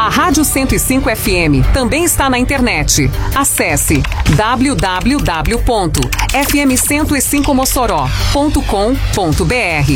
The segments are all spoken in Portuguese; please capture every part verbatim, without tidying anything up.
A Rádio cento e cinco F M também está na internet. Acesse w w w ponto f m cento e cinco mossoró ponto com ponto b r.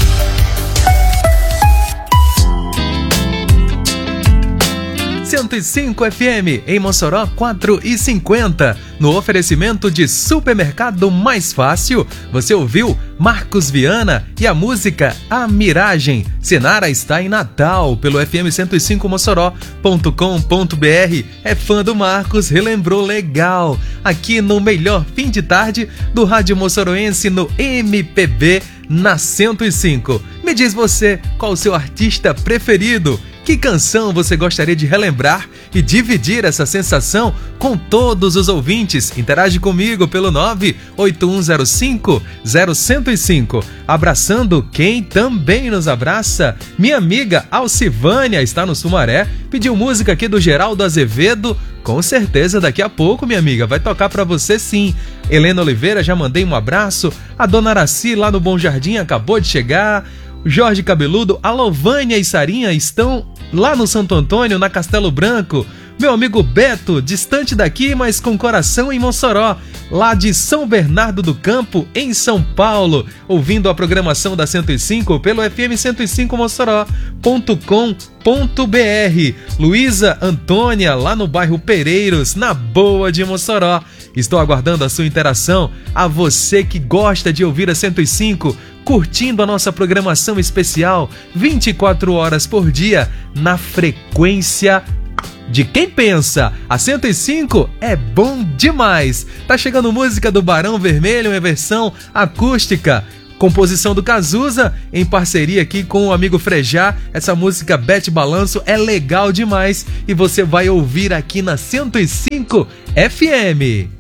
cento e cinco F M, em Mossoró, quatro e cinquenta. No oferecimento de Supermercado Mais Fácil, você ouviu Marcos Viana e a música A Miragem. Senara está em Natal, pelo f m cento e cinco mossoró ponto com ponto b r. É fã do Marcos, relembrou legal. Aqui no melhor fim de tarde do Rádio Mossoroense no M P B na cento e cinco. Me diz você, qual o seu artista preferido? Que canção você gostaria de relembrar e dividir essa sensação com todos os ouvintes? Interage comigo pelo nove oito um zero cinco zero zero cinco. Abraçando quem também nos abraça. Minha amiga Alcivânia está no Sumaré, pediu música aqui do Geraldo Azevedo. Com certeza daqui a pouco, minha amiga, vai tocar pra você sim. Helena Oliveira, já mandei um abraço. A Dona Araci lá no Bom Jardim acabou de chegar. Jorge Cabeludo, a Lovânia e Sarinha estão lá no Santo Antônio, na Castelo Branco. Meu amigo Beto, distante daqui, mas com coração em Mossoró, lá de São Bernardo do Campo, em São Paulo, ouvindo a programação da cento e cinco pelo f m cento e cinco mossoró ponto com ponto b r. Luísa Antônia, lá no bairro Pereiros, na Boa de Mossoró. Estou aguardando a sua interação. A você que gosta de ouvir a cento e cinco, curtindo a nossa programação especial vinte e quatro horas por dia, na frequência de quem pensa. A cento e cinco é bom demais. Tá chegando música do Barão Vermelho em versão acústica. Composição do Cazuza, em parceria aqui com o amigo Frejá. Essa música Bete Balanço é legal demais e você vai ouvir aqui na cento e cinco F M.